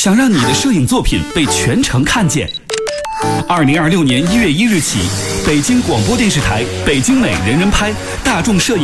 想让你的摄影作品被全城看见。2026年1月1日起，北京广播电视台、北京美人人拍、大众摄影